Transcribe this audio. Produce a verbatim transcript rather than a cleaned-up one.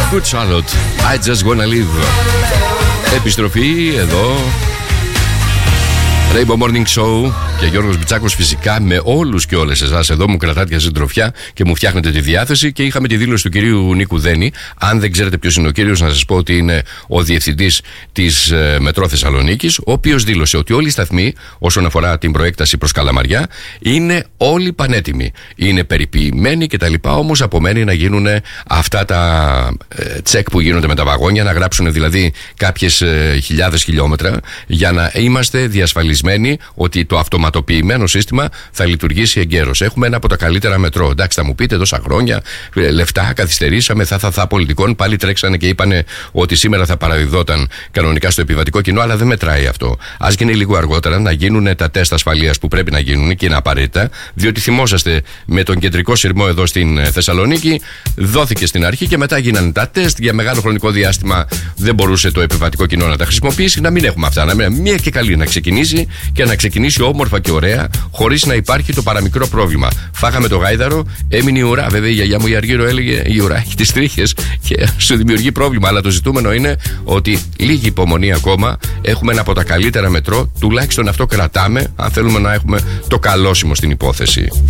Good Charlotte, I just wanna live. Επιστροφή εδώ. Rainbow Morning Show και Γιώργος Μπιτσάκος φυσικά, με όλους και όλες εσάς εδώ μου κρατάτε για συντροφιά και μου φτιάχνετε τη διάθεση. Και είχαμε τη δήλωση του κυρίου Νίκου Δένη. Αν δεν ξέρετε ποιος είναι ο κύριος, να σας πω ότι είναι ο διευθυντής της ε, Μετρό Θεσσαλονίκης, ο οποίος δήλωσε ότι όλοι οι σταθμοί όσον αφορά την προέκταση προς Καλαμαριά είναι όλοι πανέτοιμοι. Είναι περιποιημένοι κτλ. Όμως απομένει να γίνουν αυτά τα ε, τσεκ που γίνονται με τα βαγόνια, να γράψουν δηλαδή κάποιες ε, χιλιάδες χιλιόμετρα για να είμαστε διασφαλισμένοι ότι το αυτοματοποιημένο σύστημα θα λειτουργήσει εγκαίρως. Έχουμε ένα από τα καλύτερα μετρό. Εντάξει, θα μου πείτε τόσα χρόνια, λεφτά, καθυστερήσαμε, θα, θα, θα πολιτικών. Πάλι τρέξανε και είπανε ότι σήμερα θα παραδιδόταν κανονικά στο επιβατικό κοινό, αλλά δεν μετράει αυτό. Ας γίνει λίγο αργότερα να γίνουν τα τεστ ασφαλείας που πρέπει να γίνουν και είναι απαραίτητα, διότι θυμόσαστε με τον κεντρικό σειρμό εδώ στην Θεσσαλονίκη, δόθηκε στην αρχή και μετά γίνανε τα τεστ. Για μεγάλο χρονικό διάστημα δεν μπορούσε το επιβατικό κοινό να τα χρησιμοποιήσει. Να μην έχουμε αυτά. Να μην, μία και καλή να ξεκινήσει και να ξεκινήσει όμορφα και ωραία, χωρίς να υπάρχει το παραμικρό πρόβλημα. Φάγαμε το γάιδαρο, έμεινε η ουρά. Βέβαια η γιαγιά μου η Αργύρο έλεγε: η ουρά έχει τις τρίχες και σου δημιουργεί πρόβλημα. Αλλά το ζητούμενο είναι ότι λίγη υπομονή ακόμα. Έχουμε ένα από τα καλύτερα μετρό, τουλάχιστον αυτό κρατάμε, αν θέλουμε να έχουμε το καλώσιμο στην υπόθεση.